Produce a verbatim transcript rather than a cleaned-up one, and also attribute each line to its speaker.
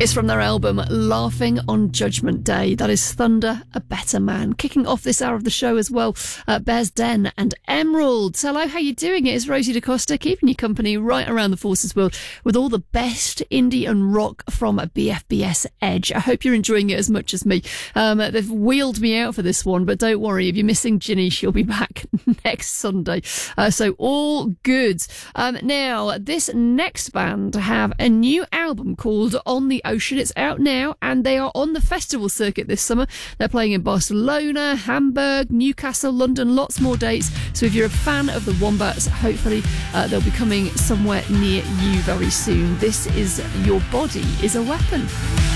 Speaker 1: It's from their album Laughing on Judgment Day. That is Thunder, A Better Man. Kicking off this hour of the show as well, uh, Bears Den and Emerald. Hello, how you doing? It is Rosie DaCosta, keeping you company right around the Forces world with all the best indie and rock from B F B S Edge. I hope you're enjoying it as much as me. Um, they've wheeled me out for this one, but don't worry, if you're missing Ginny, she'll be back next Sunday. Uh, so all good. Um, now, this next band have a new album called On the Ocean. It's out now, and they are on the festival circuit this summer. They're playing in Barcelona, Hamburg, Newcastle, London, lots more dates. So if you're a fan of the Wombats, hopefully uh, they'll be coming somewhere near you very soon. This is Your Body is a Weapon.